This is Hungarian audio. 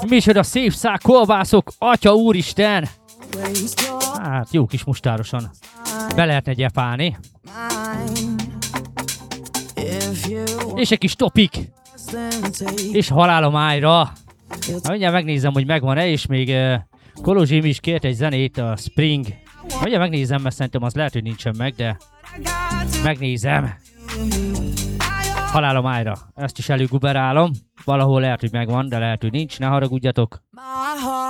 Micsoda szép szák kolbászok, atya úristen! Hát jó kis mustárosan be lehetne gyepálni. És egy kis topik. És halálomájra. Mindjárt megnézem, hogy megvan-e, és még Kolozsim is kért egy zenét, a Spring. Mindjárt megnézem, mert szerintem az lehet, hogy nincsen meg, de megnézem. Halálomájra. Ezt is előguberálom. Valahol lehet, hogy megvan, de lehet, hogy nincs. Ne haragudjatok.